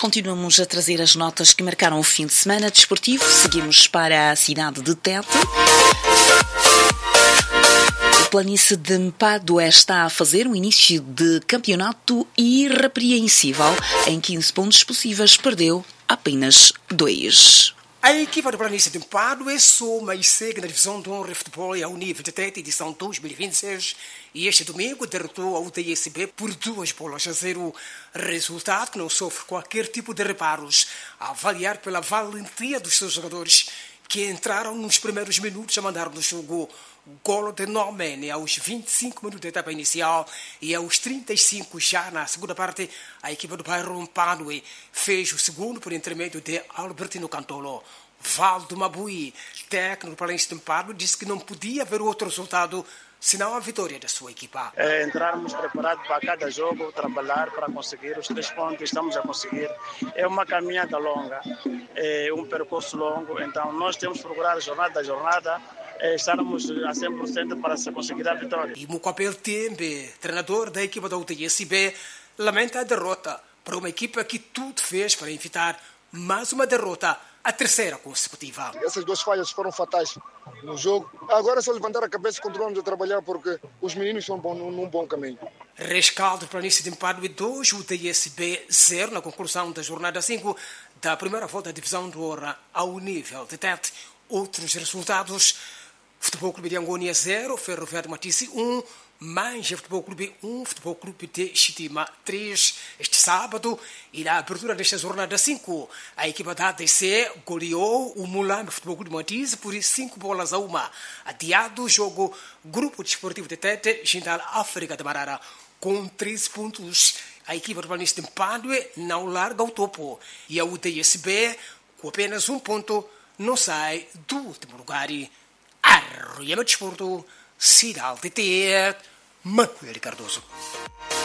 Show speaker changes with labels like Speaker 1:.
Speaker 1: Continuamos a trazer as notas que marcaram o fim de semana desportivo. Seguimos para a cidade de Tete. O Planície de Mpadue está a fazer um início de campeonato irrepreensível. Em 15 pontos possíveis, perdeu apenas 2.
Speaker 2: A equipa do Planície de Mpadue soma e segue na divisão de honra de futebol ao nível de Tete, edição 2026, e este domingo derrotou a UTSB por 2-0, resultado que não sofre qualquer tipo de reparos, a avaliar pela valentia dos seus jogadores, que entraram nos primeiros minutos a mandar no jogo golo de Norman aos 25 minutos da etapa inicial e aos 35 já na segunda parte a equipa do bairro Mpadue fez o segundo por intermédio de Albertino Cantolo. Valdo Mabui, técnico do Planície de Mpadue, disse que não podia haver outro resultado senão a vitória da sua equipa.
Speaker 3: Entrarmos preparados para cada jogo, trabalhar para conseguir os 3 pontos, estamos a conseguir. É uma caminhada longa, é um percurso longo, então nós temos que procurar jornada a jornada, estarmos a 100% para se conseguir a vitória.
Speaker 2: E Mukapel Tembe, treinador da equipa da UTSB, lamenta a derrota para uma equipa que tudo fez para evitar mais uma derrota, a terceira consecutiva.
Speaker 4: Essas 2 falhas foram fatais no jogo. Agora é só levantar a cabeça e continuamos a trabalhar porque os meninos estão num bom caminho.
Speaker 2: Rescaldo Planície de Mpadue 2, UTSB 0 na conclusão da jornada 5 da primeira volta da divisão de honra ao nível de Tete. Outros resultados: Futebol Clube de Angônia 0, Ferroviário de Matisse 1, Manja Futebol Clube 1, Futebol Clube de Chitima 3. Este sábado, e na abertura desta jornada 5, a equipa da ADC goleou o Mulambe Futebol Clube de Matisse por 5-1. Adiado o jogo, Grupo Desportivo de Tete, Jindal África de Marara, com 13 pontos. A equipa do Planície de Mpadue não larga o topo e a UTSB, com apenas 1 ponto, não sai do último lugar. Arruiama Desporto, Cidade de Tete, Manuel Cardoso.